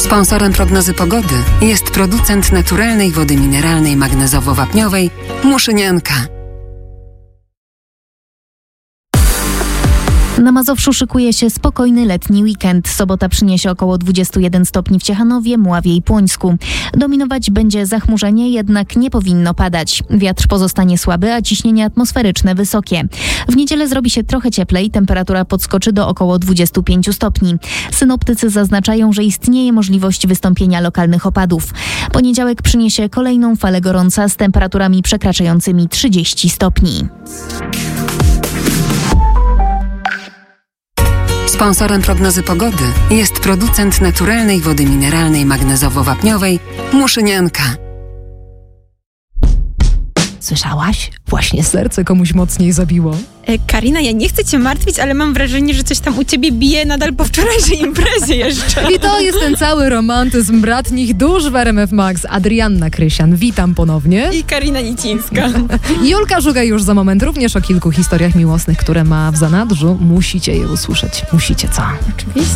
Sponsorem prognozy pogody jest producent naturalnej wody mineralnej magnezowo-wapniowej Muszynianka. Na Mazowszu szykuje się spokojny letni weekend. Sobota przyniesie około 21 stopni w Ciechanowie, Mławie i Płońsku. Dominować będzie zachmurzenie, jednak nie powinno padać. Wiatr pozostanie słaby, a ciśnienie atmosferyczne wysokie. W niedzielę zrobi się trochę cieplej, temperatura podskoczy do około 25 stopni. Synoptycy zaznaczają, że istnieje możliwość wystąpienia lokalnych opadów. Poniedziałek przyniesie kolejną falę gorąca z temperaturami przekraczającymi 30 stopni. Sponsorem prognozy pogody jest producent naturalnej wody mineralnej magnezowo-wapniowej Muszynianka. Słyszałaś? Właśnie serce komuś mocniej zabiło. Karina, ja nie chcę cię martwić, ale mam wrażenie, że coś tam u ciebie bije nadal po wczorajszej imprezie jeszcze. I to jest ten cały romantyzm bratnich dusz w RMF Max. Adrianna Krysian, witam ponownie. I Karina Nicińska. Julka Żuga już za moment również o kilku historiach miłosnych, które ma w zanadrzu. Musicie je usłyszeć. Musicie, co? Oczywiście.